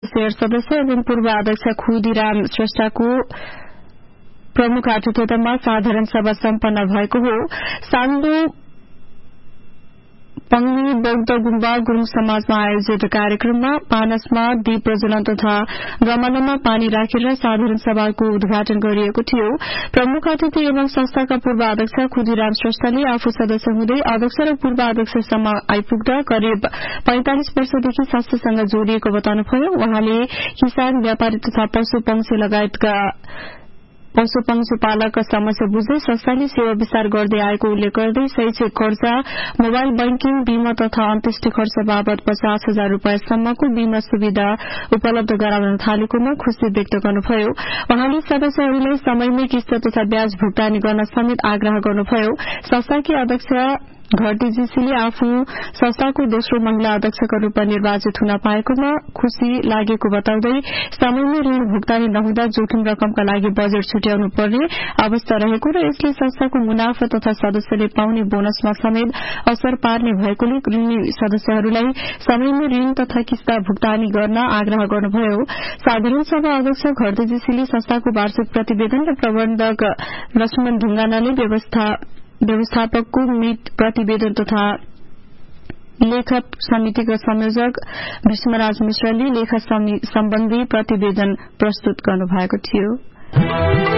Share सदस्य एवं पूर्व अध्यक्ष खुदीराम श्रेष्ठको प्रमुख आतिथ्यतामा साधारण सभा सम्पन्न भएको हो। साङ्दो पंगली बौद्ध गुम्बा गुरूङ समाजमा आयोजित कार्यक्रममा पानसमा दीप प्रज्वलन तथा गमलामा पानी राखेर साधारण सभाको उद्घाटन गरिएको थियो। प्रमुख अतिथि एवं संस्थाका पूर्व अध्यक्ष खुदीराम श्रेष्ठले आफू सदस्य हुँदै अध्यक्ष र पूर्व अध्यक्षसम्म आइपुग्दा करिब 45 वर्षदेखि संस्थासँग जोडिएको बताउनुभयो। उहाँले किसान व्यापारी तथा पशु पंक्षी लगायतका पशु पशुपालकका समस्या बुझ्दै संस्थाले सेवा विस्तार गर्दै आएको उल्लेख गर्दै शैक्षिक खर्च, मोबाइल बैंकिङ, बीमा तथा अन्त्येष्टि खर्च बाबत 50,000 रूपियाँसम्मको बीमा सुविधा उपलब्ध गराउन थालेकोमा खुशी व्यक्त गर्नुभयो। उहाँले सदस्यहरूलाई समयमै किस्त तथा ब्याज भुक्तानी गर्न समेत आग्रह गर्नुभयो। संस्थाकी अध्यक्ष घरती जीसीले आफू संस्थाको दोस्रो महिला अध्यक्षका रूपमा निर्वाचित हुन पाएकोमा खुशी लागेको बताउँदै समयमै ऋण भुक्तानी नहुँदा जोखिम रकमका लागि बजेट छुट्याउनु पर्ने अवस्था रहेको र यसले संस्थाको मुनाफा तथा सदस्यले पाउने बोनसमा समेत असर पार्ने भएकोले ऋणी सदस्यहरूलाई समयमै ऋण तथा किस्ता भुक्तानी गर्न आग्रह गर्नुभयो। साधारण सभा अध्यक्ष घरती जीसीले संस्थाको वार्षिक प्रतिवेदन र प्रबन्धक लक्ष्मण ढुङ्गानाले व्यवस्थापकको मित प्रतिवेदन तथा लेखक समितिका संयोजक भीष्मराज मिश्रले लेखा सम्बन्धी प्रतिवेदन प्रस्तुत गर्नुभएको थियो।